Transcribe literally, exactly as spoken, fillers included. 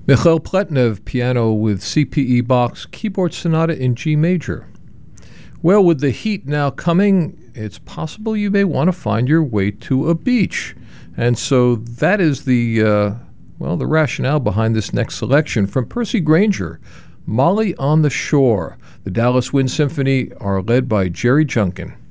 Mikhail Pletnev, piano with C P E Bach's Keyboard Sonata in G major. Well, with the heat now coming, it's possible you may want to find your way to a beach. And so that is the, uh, well, the rationale behind this next selection from Percy Grainger, Molly on the Shore. The Dallas Wind Symphony are led by Jerry Junkin.